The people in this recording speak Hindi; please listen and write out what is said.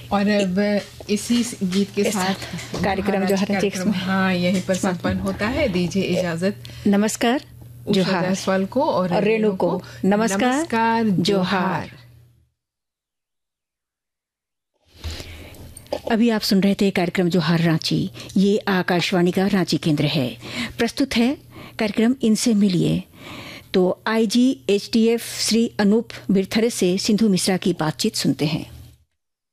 और अब इसी गीत के साथ कार्यक्रम जोहार रांची यहीं पर संपन्न होता है। दीजिए इजाजत। नमस्कार जोहार जायसवाल को और रेणु को नमस्कार जोहार। अभी आप सुन रहे थे कार्यक्रम जोहार रांची। ये आकाशवाणी का रांची केंद्र है। प्रस्तुत है कार्यक्रम इनसे मिलिए। तो IGHTF श्री अनूप बिरथरे से सिंधु मिश्रा की बातचीत सुनते हैं।